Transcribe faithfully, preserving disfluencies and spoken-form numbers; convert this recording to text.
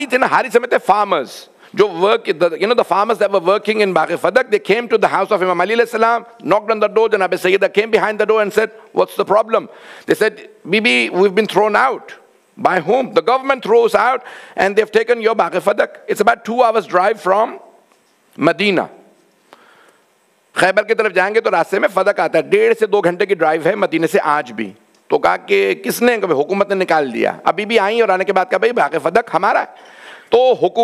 in Haris Samete farmers, जो work, the, you know, the farmers that were working in Bagh Fadak, they came to the house of Imam Ali alayhi salam, knocked on the door, and Abu Sayyidah came behind the door and said, what's the problem? They said, Bibi, we've been thrown out. By whom? The government throws out, and they've taken your Bagh Fadak. It's about two hours drive from Medina. Khyber की तरफ जाएंगे तो रास्ते में फदक आता है, डेढ़ से दो घंटे की ड्राइव है मदीने से आज भी। तो कहा कि किसने, हुकूमत ने निकाल दिया। अभी भी आई और आने के बाद कहा भाई बाग़ फदक हमारा है। तो हुकूमत